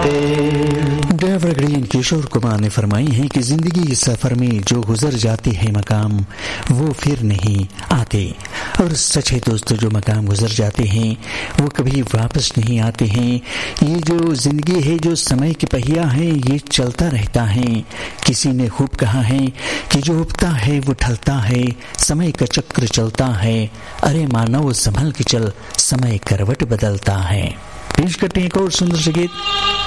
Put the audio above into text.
Driver green Kishore Kumar ने फरमाई है कि जिंदगी के सफर में जो गुजर जाते हैं मकाम वो फिर नहीं आते। और सच है दोस्तों, जो मकाम गुजर जाते हैं वो कभी वापस नहीं आते हैं। ये जो जिंदगी है, जो समय की पहिया है, ये चलता रहता है। किसी ने खूब कहा है कि जो उगता है वो ढलता है, समय का चक्र चलता है। अरे मानव संभल के चल, समय करवट बदलता है। पेश करते हैं एक और सुंदर से गीत।